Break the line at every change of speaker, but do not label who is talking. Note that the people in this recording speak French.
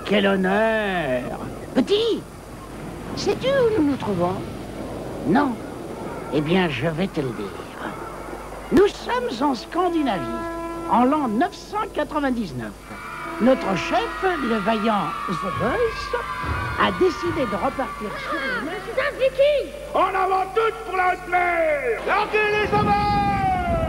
quel honneur! Petit, sais-tu où nous nous trouvons? Non. Eh bien, je vais te le dire. Nous sommes en Scandinavie, en l'an 999. Notre chef, le vaillant Zeus, a décidé de repartir sur les mers.
En avant toutes pour la haute mer! Larguez les sauvages!